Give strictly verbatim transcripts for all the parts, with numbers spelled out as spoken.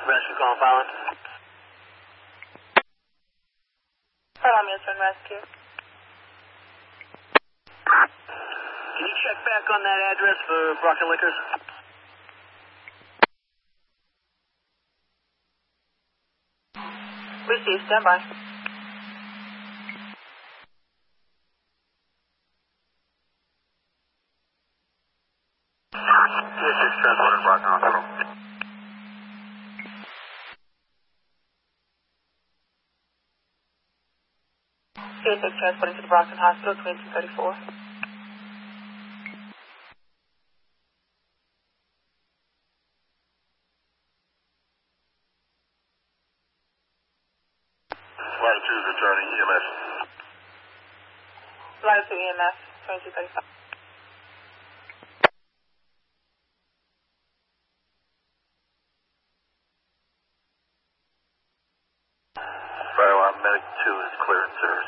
Rescue call following. Hold on, answering rescue. Can you check back on that address for Brockton Liquors? Receive, stand by. T S six transported Brockton Hospital. T S six transporting to the Brockton Hospital, twenty-two thirty-four. Line two returning E M S. Line two E M S, twenty-two thirty-five. Fireline Medic two is clear in service.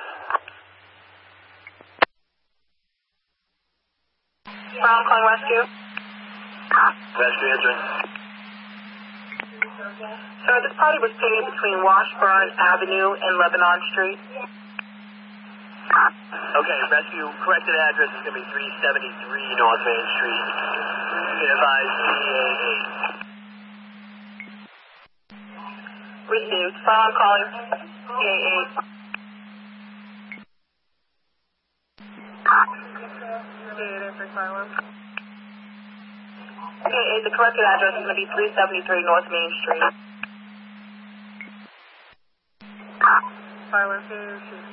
Brown calling rescue. Rescue answering. Sir, this party was taken between Washburn Avenue and Lebanon Street. Okay, rescue corrected address is going to be three seventy-three North Main Street. Advise G A eight. Received. Brown calling G A eight. G A eight, the corrected address is going to be three seventy-three North Main Street. Silence here.